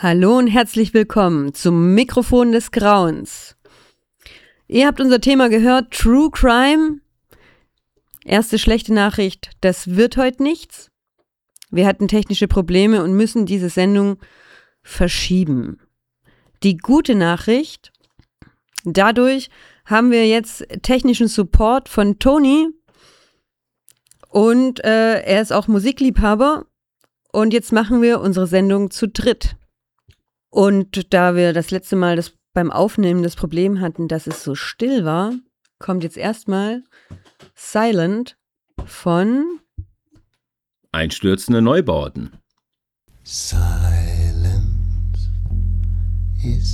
Hallo und herzlich willkommen zum Mikrofon des Grauens. Ihr habt unser Thema gehört, True Crime. Erste schlechte Nachricht, das wird heute nichts. Wir hatten technische Probleme und müssen diese Sendung verschieben. Die gute Nachricht, dadurch haben wir jetzt technischen Support von Toni und er ist auch Musikliebhaber und jetzt machen wir unsere Sendung zu dritt. Und da wir das letzte Mal beim Aufnehmen das Problem hatten, dass es so still war, kommt jetzt erstmal Silent von Einstürzende Neubauten. Silence is